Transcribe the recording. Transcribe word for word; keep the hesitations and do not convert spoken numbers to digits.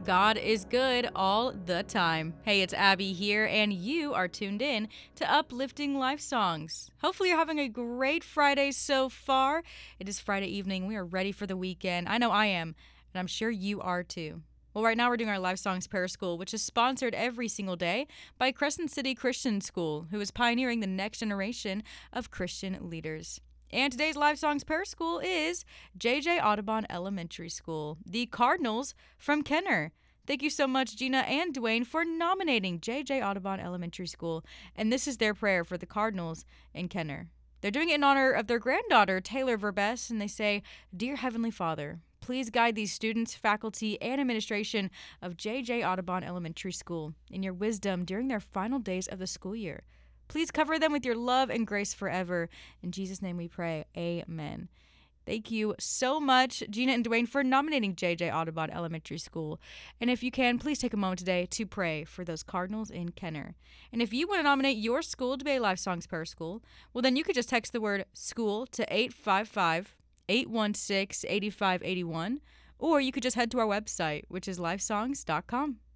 God is good all the time. Hey, it's Abby here, and you are tuned in to Uplifting Life Songs. Hopefully, you're having a great Friday so far. It is Friday evening. We are ready for the weekend. I know I am, and I'm sure you are too. Well, right now we're doing our Life Songs Prayer School, which is sponsored every single day by Crescent City Christian School, who is pioneering the next generation of Christian leaders. And today's Live Songs Prayer School is J J Audubon Elementary School, the Cardinals from Kenner. Thank you so much, Gina and Dwayne, for nominating J J Audubon Elementary School. And this is their prayer for the Cardinals in Kenner. They're doing it in honor of their granddaughter, Taylor Verbess, and they say, Dear Heavenly Father, please guide these students, faculty, and administration of J J Audubon Elementary School in your wisdom during their final days of the school year. Please cover them with your love and grace forever. In Jesus' name we pray. Amen. Thank you so much, Gina and Dwayne, for nominating J J Audubon Elementary School. And if you can, please take a moment today to pray for those Cardinals in Kenner. And if you want to nominate your school to be a Life Songs Prayer School, well, then you could just text the word school to eight five five, eight one six, eight five eight one, or you could just head to our website, which is lifesongs dot com.